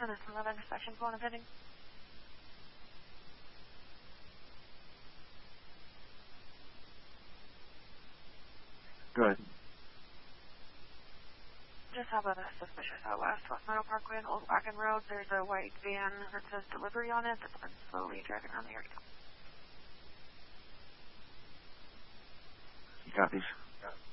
Tennis 11, section 4 and pending. Good. Just have a suspicious out west, West Meadow Parkway and Old Wagon Road. There's a white van that says delivery on it that's been slowly driving around the area. Copies.